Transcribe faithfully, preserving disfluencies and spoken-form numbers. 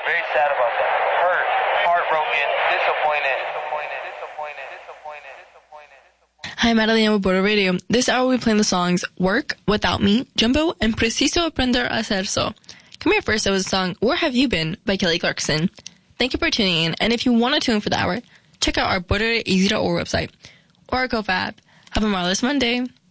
Very sad about that. Hurt, heartbroken, disappointed, disappointed, disappointed, disappointed, disappointed. Hi, Madeline with Border Radio. This hour we're playing the songs Work, Without Me, Jumbo, and Preciso Aprender a Hacer So. Coming up first, that was the song Where Have You Been by Kelly Clarkson. Thank you for tuning in, and if you want to tune in for the hour, check out our Border Easy dot org website or our Ko-Fi app. Have a marvelous Monday.